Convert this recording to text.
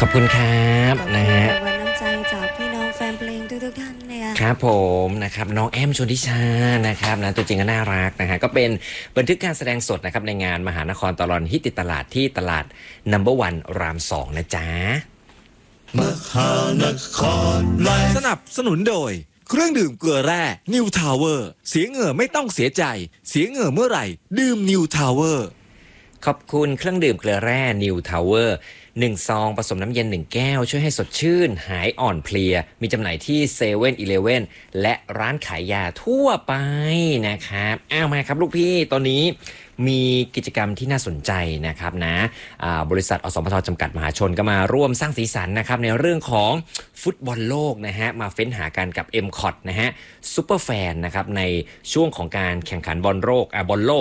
อบคุณครับขอบคุนะฮะณรางวัลน้ำใจจากพี่น้องแฟนเพลงทุกท่านเลยค่ะครับผมนะครับน้องแอมชนทิชานะครับนะตัวจริงก็น่ารักนะฮะก็เป็นบันทึกการแสดงสดนะครับในงานมหานครตลอดฮิตติดตลาดที่ตลาดNo.1ราม2นะจ๊ะมหานครไลฟ์สนับสนุนโดย เครื่องดื่มเกลือแร่นิวทาวเวอร์เสียเหงื่อไม่ต้องเสียใจ เสียเหงื่อเมื่อไหร่ ดื่มนิวทาวเวอร์ขอบคุณเครื่องดื่มเกลือแร่นิวทาวเวอร์1 ซองผสมน้ำเย็น1 แก้วช่วยให้สดชื่นหายอ่อนเพลียมีจำหน่ายที่เซเว่นอีเลฟเว่นและร้านขายยาทั่วไปนะครับมาครับลูกพี่ตอนนี้มีกิจกรรมที่น่าสนใจนะครับนะบริษัทอสมทจำกัดมหาชนก็มาร่วมสร้างสีสันนะครับในเรื่องของฟุตบอลโลกนะฮะมาเฟ้นหากันกับ MCOT นะฮะซูเปอร์แฟนนะครับในช่วงของการแข่งขันบอลโลก